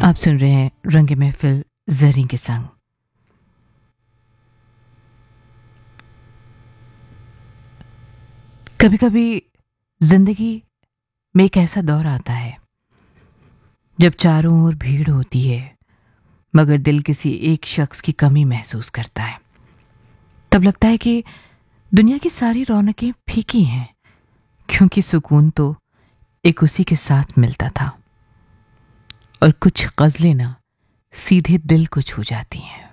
आप सुन रहे हैं रंग महफिल जरी के संग। कभी कभी जिंदगी में एक ऐसा दौर आता है जब चारों ओर भीड़ होती है मगर दिल किसी एक शख्स की कमी महसूस करता है। तब लगता है कि दुनिया की सारी रौनकें फीकी हैं, क्योंकि सुकून तो एक उसी के साथ मिलता था। और कुछ गजलें ना सीधे दिल को छू जाती हैं।